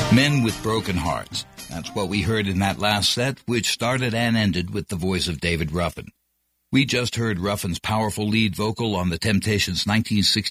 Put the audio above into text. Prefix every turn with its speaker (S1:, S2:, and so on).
S1: Men with Broken Hearts. That's what we heard in that last set, which started and ended with the voice of David Ruffin. We just heard Ruffin's powerful lead vocal on the Temptations' 1960